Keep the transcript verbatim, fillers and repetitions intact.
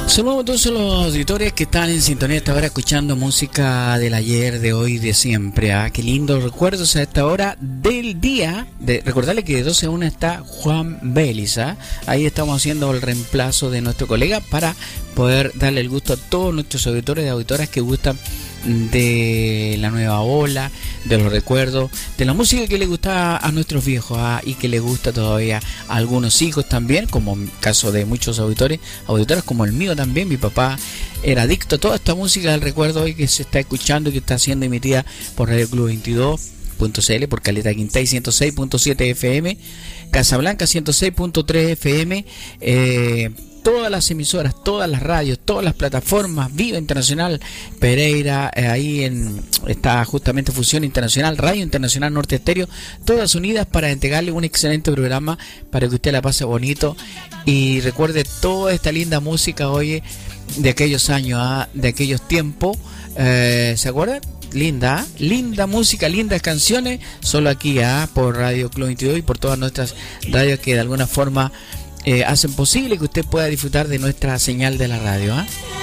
Saludos a todos los auditores que están en sintonía hasta ahora escuchando música del ayer, de hoy, de siempre. ¿Ah? Qué lindos recuerdos a esta hora del día. De, recordarle que de doce a una está Juan Vélez. ¿Ah? Ahí estamos haciendo el reemplazo de nuestro colega para poder darle el gusto a todos nuestros auditores y auditoras que gustan de la nueva ola, de los recuerdos, de la música que le gustaba a nuestros viejos ¿ah? y que le gusta todavía a algunos hijos también, como en caso de muchos auditores, auditoras como el mío también. Mi papá era adicto a toda esta música del recuerdo hoy que se está escuchando y que está siendo emitida por Radio Club veintidós punto c l, por Caleta Quintay ciento seis punto siete F M, Casablanca ciento seis punto tres F M, eh, todas las emisoras, todas las radios, todas las plataformas, Viva Internacional, Pereira, eh, ahí en, está justamente Fusión Internacional, Radio Internacional Norte Estéreo, todas unidas para entregarle un excelente programa para que usted la pase bonito y recuerde toda esta linda música, oye, de aquellos años, ¿ah? de aquellos tiempos, eh, ¿se acuerdan? Linda, linda música, lindas canciones, solo aquí ¿ah? por Radio Club veintidós y por todas nuestras radios que de alguna forma Eh, hacen posible que usted pueda disfrutar de nuestra señal de la radio. ¿eh?